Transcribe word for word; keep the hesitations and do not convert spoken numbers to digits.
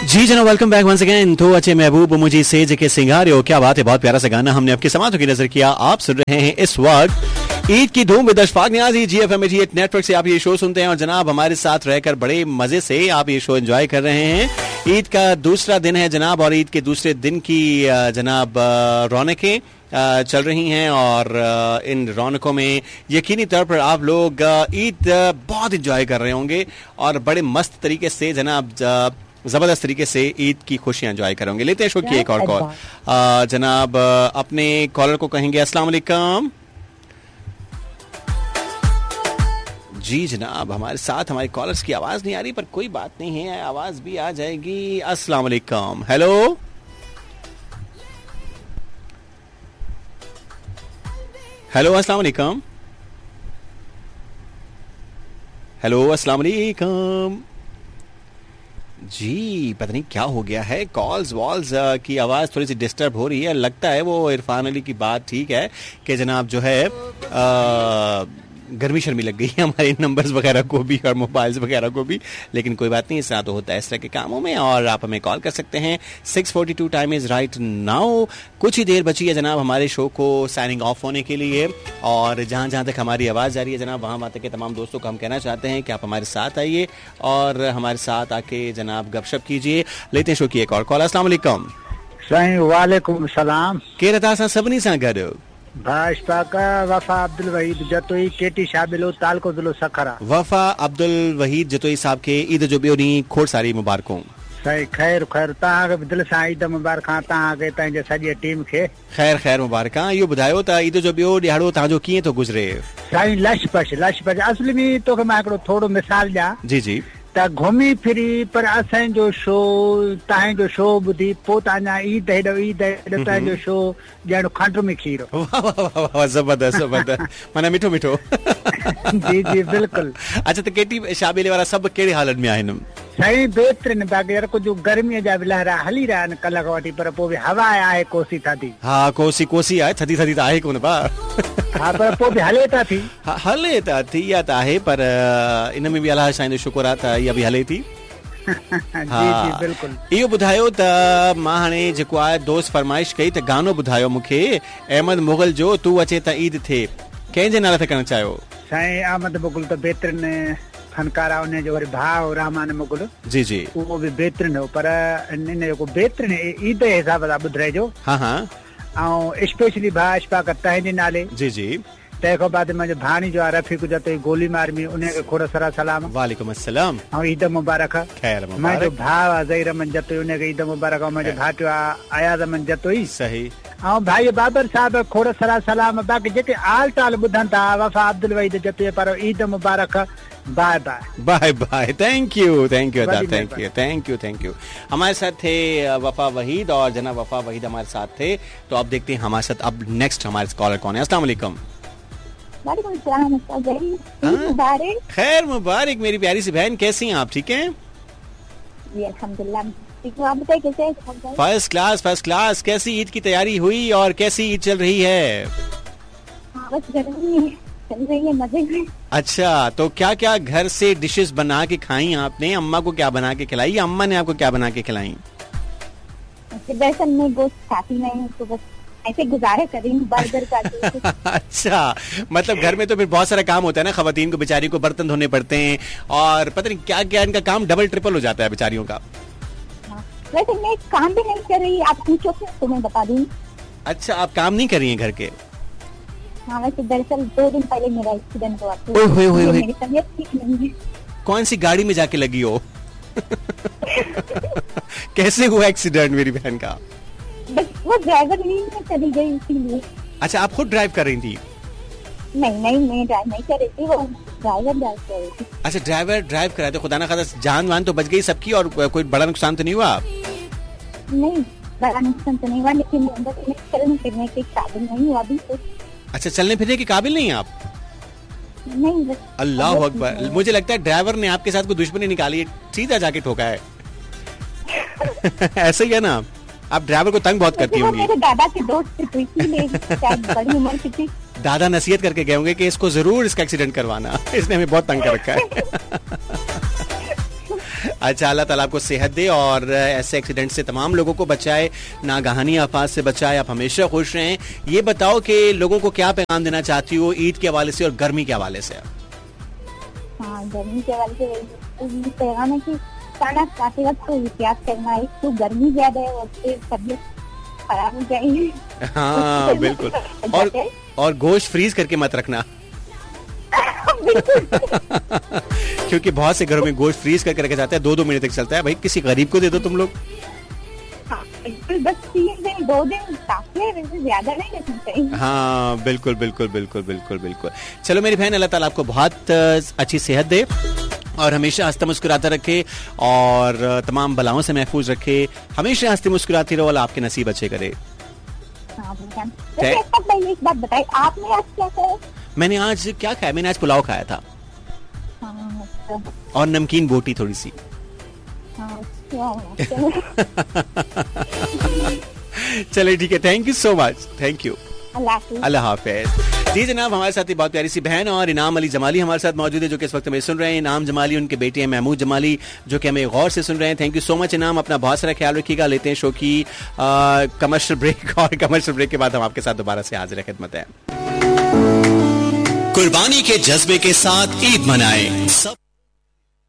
जी जनाब, welcome back once again. तो अच्छे महबूब मुझे सेज के सिंगारे हो, क्या बात है, बहुत प्यारा सा गाना हमने आपके समातों की नजर किया। आप सुन रहे हैं इस वक्त ईद की धूम with Ashfaq Niazi. Ji F M eight network से आप ये शो सुनते हैं और जनाब हमारे साथ रहकर बड़े मजे से आप ये शो एंजॉय कर रहे हैं। ईद का दूसरा दिन है जनाब, और ईद के दूसरे दिन की जनाब रौनकें चल रही हैं, और इन रौनकों में यकीनी तौर पर आप लोग ईद बहुत इंजॉय कर रहे होंगे और बड़े मस्त तरीके से जनाब जबरदस्त तरीके से ईद की खुशियां एंजॉय करेंगे। लेते हैं शो की एक और कॉल। जनाब अपने कॉलर को कहेंगे अस्सलाम वालेकुम। जी जनाब, हमारे साथ हमारे कॉलर्स की आवाज नहीं आ रही, पर कोई बात नहीं है, आवाज भी आ जाएगी। अस्सलाम वालेकुम। हेलो हेलो अस्सलाम वालेकुम। हेलो अस्सलाम वालेकुम। जी पता नहीं क्या हो गया है, कॉल्स वॉल्स की आवाज़ थोड़ी सी डिस्टर्ब हो रही है। लगता है वो इरफान अली की बात ठीक है कि जनाब जो है आ, गर्मी शर्मी लग गई है हमारे नंबर्स वगैरह को भी और मोबाइल्स वगैरह को भी, लेकिन कोई बात नहीं, इस तरह तो होता है इस तरह के कामों में। और आप हमें कॉल कर सकते हैं। Six forty two time is right now. कुछ ही देर बची है जनाब हमारे शो को साइनिंग ऑफ होने के लिए, और जहाँ जहाँ तक हमारी आवाज़ जा रही है जनाब, वहाँ वहाँ तक के तमाम दोस्तों को हम कहना चाहते हैं कि आप हमारे साथ आइए और हमारे साथ आके जनाब गपशप कीजिए। लेते हैं शो की एक और कॉल। अस्सलाम वालेकुम। वालेकुम सलाम। के रता सा सभिनी सां गॾु भाजपा का वफा अब्दुल वहीद जतोई केटी शाबिलो तालको ज़िलो सखरा। वफा अब्दुल वहीद जतोई साहब के ईद जो ॿियो ॾींहुं खोड़ सारी मुबारकों। सही खैर खैर तव्हांखे बि दिलि सां ईद मुबारक तव्हांखे पंहिंजे सॼे टीम खे खैर खैर मुबारक। इहो ॿुधायो त ईद जो ॿियो ॾियारो तव्हांजो कीअं थो गुज़रे? साईं लशपश लशपश। असुल में तोखे मां हिकिड़ो थोरो मिसाल ॾियां। जी जी। त घुमी फिरी पर असांजो शो तव्हांजो शो ॿुधी पोइ तव्हां ईद हेॾो ईद हेॾो तव्हांजो शो ॼण खंड में खीर। ज़बरदस्त ज़बरदस्त, माना मिठो मिठो। जी जी बिल्कुलु। अच्छा, त केटी शाबिले वारा सभु कहिड़े हालत में आहिनि? साईं बहितरीन, बाक़ी यार कुझु गर्मीअ जा बि लहरा हली रहिया आहिनि कल्ह खां वठी, पर पोइ बि हवा आहे कोसी थधी। हा कोसी कोसी आहे, थधी थधी त आहे कोन बा। हा पर पोइ बि हले था थी। हा हले त थी या त आहे, पर इन में बि अलाह साईं जो शुक्र आहे त इहा बि हले थी। जी जी बिल्कुलु। इहो ॿुधायो त मां हाणे जेको आहे दोस्त फरमाइश कई त गानो ॿुधायो मूंखे अहमद मुगल जो तू अचे त ईद थे, कंहिंजे नाले ते करणु चाहियो? साईं अहमद मुगल त बहितरीन फनकार आहे, उनजो वरी भाउ रहमान मुगल। जी जी। उहो बि बहितरीन हो, पर इन जेको बहितरीन ईद जे हिसाब सां ॿुधाइजो। हा हा। ऐं स्पेशली भाउ अशफाक तव्हांजे नाले। जी जी। तंहिंखां बाद मुंहिंजो भाणी जो आहे रफ़ीक जतोई गोली मारमी, उनखे खोड़ सारा सलाम। वालेकुम अस्सलाम। ऐं ईद मुबारक। खैर मुबारक। मुंहिंजो भाउ आहे ज़हीर अमन जतोई, उनखे ईद मुबारक। ऐं मुंहिंजो भाइटियो आहे अयाज़ अमन जतोई। सही। ऐं भाई बाबर साहब खोड़ सारा सलाम। बाक़ी जेके आल टाल ॿुधनि था, वफा अब्दुल वहीद जतोई पर ईद मुबारक। Bye bye bye bye. Thank you thank you thank you thank you thank you. हमारे साथ थे वफा वहीद और जनाब वफा वहीद हमारे साथ थे। तो अब देखते हैं हमारे साथ अब नेक्स्ट हमारे कॉलर कौन है। अस्सलाम वालेकुम। खैर मुबारक मेरी प्यारी सी बहन, कैसी हैं आप? ठीक हैं? First class first class. कैसी ईद की तैयारी हुई और कैसी ईद चल रही है? चल रही है मजे में। अच्छा, तो क्या क्या घर से डिशेस बना के खाई आपने? अम्मा को क्या बना के खिलाई, अम्मा ने आपको क्या बना के खिलाई? दरअसल मैं गोश्त खाती नहीं, तो बस ऐसे गुजारे करी बर्गर का। अच्छा, मतलब घर में तो फिर बहुत सारा काम होता है ना, खवातीन को बेचारी को बर्तन धोने पड़ते हैं और पता नहीं क्या क्या इनका काम डबल ट्रिपल हो जाता है बेचारियों का। वैसे मैं काम भी नहीं कर रही, आप पूछो तो मैं बता दूँ। अच्छा, आप काम नहीं कर रही हैं घर के? हाँ, वैसे दरअसल दो दिन पहले मेरा एक्सीडेंट हुआ था। ओए होए होए, मेरी तबीयत ठीक नहीं है। कौन सी गाड़ी में जाके लगी हो? कैसे हुआ एक्सीडेंट मेरी बहन का? बस वो ड्राइवर नहीं में चली गई इसीलिए। अच्छा, आप खुद ड्राइव कर रही थी? नहीं नहीं मैं ड्राइव नहीं कर रही थी, वो ड्राइवर ड्राइव कर रही थी। अच्छा, ड्राइवर ड्राइव कर रहा था। खुदा ना खासा जान वान तो बच गई सबकी और कोई बड़ा नुकसान तो नहीं हुआ? नहीं, बड़ा नुकसान तो नहीं हुआ, लेकिन चलने फिरने के काबिल नहीं हुआ अभी तो। अच्छा, चलने फिरने के काबिल नहीं आप? नहीं बस। अल्लाह अकबर। मुझे लगता है ड्राइवर ने आपके साथ कोई दुश्मनी निकाली है, सीधा जाके ठोका है। ऐसा ही है ना, आप ड्राइवर को तंग बहुत करती होंगी। मेरे दादा के दोस्त थे, इसीलिए बड़ी उम्र की थी। दादा नसीहत करके गए होंगे कि इसको जरूर इसका एक्सीडेंट करवाना, इसने हमें बहुत तंग कर रखा है। अच्छा, अल्लाह ताला आपको सेहत दे और ऐसे एक्सीडेंट से तमाम लोगों को बचाए, नागहानी आफात से बचाए, आप हमेशा खुश रहें। ये बताओ कि लोगों को क्या पैगाम देना चाहती हो ईद के हवाले से और गर्मी के हवाले से? हाँ, गर्मी के हवाले से पैगाम है कि खाना खाते वक्त तो एहतियात करना है, तो गर्मी ज्यादा है और तबीयत खराब हो जाएगी। हाँ बिल्कुल, और और गोश्त फ्रीज करके मत रखना क्योंकि बहुत से घरों में गोश्त फ्रीज करके रखा जाता है, दो दो महीने तक चलता है। भाई किसी गरीब को दे दो तुम लोग। बस तीन दिन दो दिन काफी है, वैसे ज्यादा नहीं रखना चाहिए। हाँ बिल्कुल बिल्कुल बिल्कुल बिल्कुल बिल्कुल। चलो मेरी बहन, अल्लाह ताला आपको बहुत अच्छी सेहत दे और हमेशा हंसते मुस्कुराता रखे और तमाम बलाओं से महफूज रखे। हमेशा हंसते मुस्कुराती रहो, अल्लाह आपके नसीब अच्छे करे। एक बात बताइए, आपने आज क्या खाया? मैंने आज क्या खाया? मैंने आज पुलाव खाया था और नमकीन बोटी थोड़ी सी। चलिए ठीक है, thank you so much, thank you, अल्लाह हाफिज। जी जनाब, हमारे साथ बहुत प्यारी सी बहन और इनाम अली जमाली हमारे साथ मौजूद है, जो कि इस वक्त हमें सुन रहे हैं। इनाम जमाली, उनके बेटे हैं महमूद जमाली, जो कि हमें गौर से सुन रहे हैं। थैंक यू सो मच इनाम, अपना बहुत सारा ख्याल रखिएगा। लेते हैं शो की कमर्शियल ब्रेक और कमर्शियल ब्रेक के बाद हम आपके साथ दोबारा से हाजिर खिदमत है। कुर्बानी के जज्बे के साथ ईद मनाएं सब।